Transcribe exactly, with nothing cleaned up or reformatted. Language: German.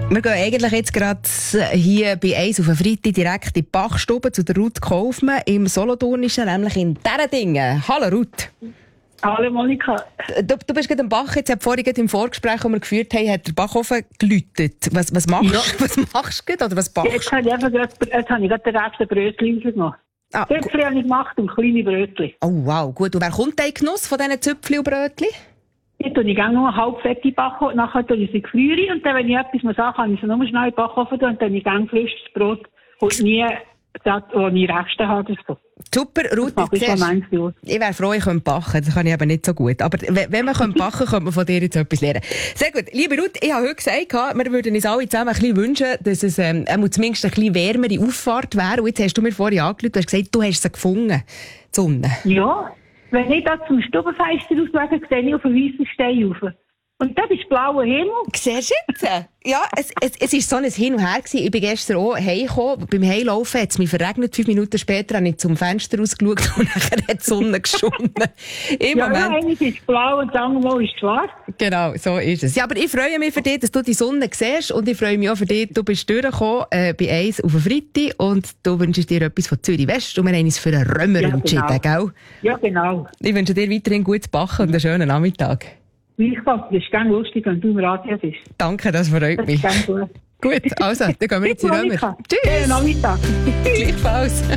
Wir gehen eigentlich jetzt gerade hier bei eins auf den Freitag direkt in die Bachstube zu der Ruth Kaufmann im Solothurnischen, nämlich in Däredingen. Hallo Ruth. Hallo Monika. Du, du bist gerade am Bach, jetzt hat vorhin im Vorgespräch, das wir geführt haben, hat der Backofen geläutet. Was, was machst Ja. was machst du gerade, oder was backst Jetzt habe ich einfach gerade, jetzt habe ich gerade den ersten Brötchen rausgemacht. Ah, Zöpfchen habe ich gemacht und kleine Brötchen. Oh wow, gut. Und wer kommt in Genuss von diesen Zöpfchen und Brötchen? Jetzt tue ich gerne nur halb fette backen, nachher tue ich sie gefrieren und dann, wenn ich etwas muss sagen, kann ich sie nur schnell in den Backofen tun und dann ich gerne frisches Brot und nie das, was ich Reste habe. So. Super, Ruth, Das ich, ist schon so. ich wäre froh, ich könnte backen. Das kann ich aber nicht so gut. Aber wenn wenn man backen könnte, könnte man von dir jetzt etwas lernen. Sehr gut. Liebe Ruth, ich habe heute gesagt, wir würden uns alle zusammen ein bisschen wünschen, dass es ähm, zumindest ein bisschen wärmere Auffahrt wäre. Und jetzt hast du mir vorhin angerufen, du hast gesagt, du hast sie gefunden, die Sonne. Ja, wenn ich da zum Stubenfenster rausschaue, sehe ich auf einen weißen Stein rauf. Und das ist blauer Himmel. Siehst du jetzt? Ja, es, es, es ist so ein Hin und Her gewesen. Ich bin gestern auch heimgekommen. Beim Heimlaufen hat es mich verregnet. Fünf Minuten später habe ich zum Fenster rausgeschaut und dann hat die Sonne geschonnen. Im Ja, Moment. eines ist blau und das andere ist schwarz. Genau, so ist es. Ja, aber ich freue mich für dich, dass du die Sonne siehst und ich freue mich auch für dich, du bist durchgekommen äh, bei eins auf den Freitag und du wünschst dir etwas von Zürich West und wir haben uns für einen Römer Ja, entschieden, genau. gell? Ja, genau. Ich wünsche dir weiterhin gutes Backen und einen schönen Nachmittag. Gleichfalls, das ist ganz lustig, wenn du im Radio bist. Danke, das freut Das mich. ist ganz gut. Gut, also, dann gehen wir jetzt in den Römer. Tschüss. Schönen Nachmittag. Gleichfalls.